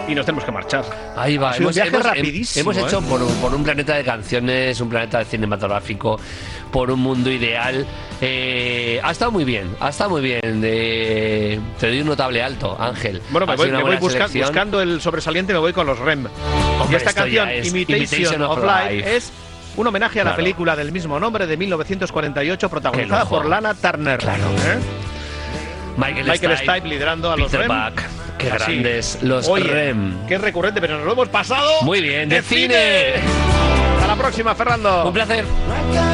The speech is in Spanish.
y nos tenemos que marchar. Ahí va, Ha sido un viaje rapidísimo. Hemos hecho por un planeta de canciones, un planeta cinematográfico, por un mundo ideal. Ha estado muy bien. Te doy un notable alto, Ángel. Bueno, me voy selección. buscando el sobresaliente, me voy con los REM. Hombre, Y esta esto canción, ya es Imitation of Life, es un homenaje a la Claro. película del mismo nombre de 1948, protagonizada Qué lujo. por Lana Turner. Claro. Michael Stipe liderando a los Peter REM. Buck, qué Así. grandes los Oye, REM. que es recurrente, pero nos lo hemos pasado. Muy bien, de cine. Hasta la próxima, Fernando. Un placer.